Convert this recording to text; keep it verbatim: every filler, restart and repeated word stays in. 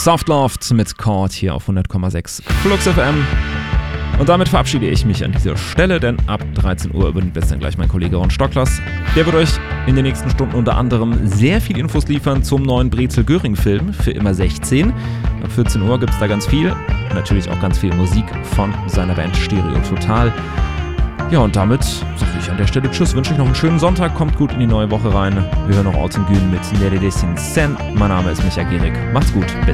Softloft mit Chord hier auf hundert Komma sechs Flux F M. Und damit verabschiede ich mich an dieser Stelle, denn ab dreizehn Uhr übernimmt jetzt dann gleich mein Kollege Ron Stocklers. Der wird euch in den nächsten Stunden unter anderem sehr viel Infos liefern zum neuen Brezel-Göring-Film für immer sechzehn. Ab vierzehn Uhr gibt es da ganz viel. Natürlich auch ganz viel Musik von seiner Band Stereo Total. Ja, und damit sage ich an der Stelle Tschüss, wünsche euch noch einen schönen Sonntag, kommt gut in die neue Woche rein. Wir hören noch Alten Gün mit Neredesin Sen. Mein Name ist Micha Gehrig. Macht's gut, bis